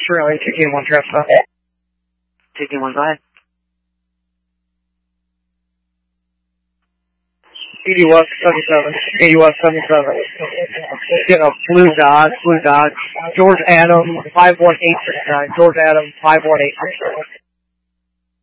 Australia, 2K1 transfer. 2K1, go ahead. 80 West 77. 80 West 77. Get a blue dot. George Adam, 51869. George Adam, 51869.